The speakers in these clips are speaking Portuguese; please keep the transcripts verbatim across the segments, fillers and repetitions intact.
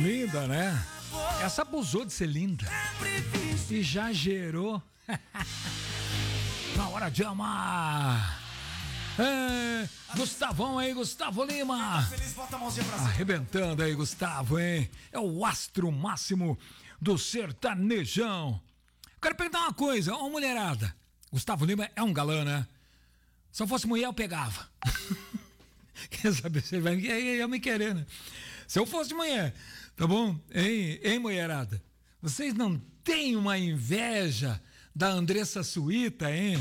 Linda, né? Essa abusou de ser linda. E já gerou. Na hora de amar. É, Gustavão aí, Gustavo Lima. Arrebentando aí, Gustavo, hein? É o astro máximo do sertanejão. Quero perguntar uma coisa, ó, mulherada. Gustavo Lima é um galã, né? Se eu fosse mulher, eu pegava. Quer saber? Você vai eu me querer, né? Se eu fosse mulher, tá bom? Hein, hein, mulherada? Vocês não têm uma inveja da Andressa Suíta, hein?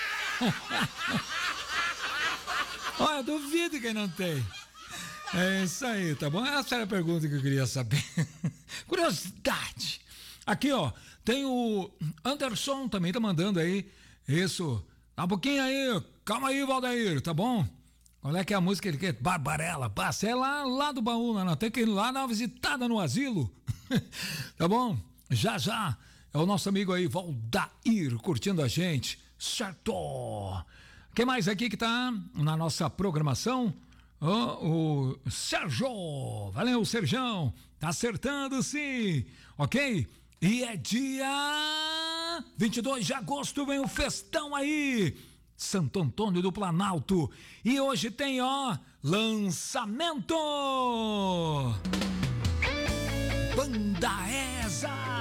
Olha, duvido que não tem. É isso aí, tá bom? Essa era a pergunta que eu queria saber. Curiosidade. Aqui, ó, tem o Anderson também tá mandando aí. Isso. Tá um pouquinho aí. Calma aí, Valdair, tá bom? Qual é que é a música que ele quer? Barbarella. Passa, é lá, lá do baú, lá, tem que ir lá dar uma visitada no asilo. Tá bom? Já, já. É o nosso amigo aí, Valdair, curtindo a gente. Certo. Quem mais aqui que tá na nossa programação? Oh, o Sérgio. Valeu, Serjão. Tá acertando, sim. Ok? E é dia vinte e dois de agosto, vem o festão aí. Santo Antônio do Planalto. E hoje tem, ó, lançamento. Banda Esa.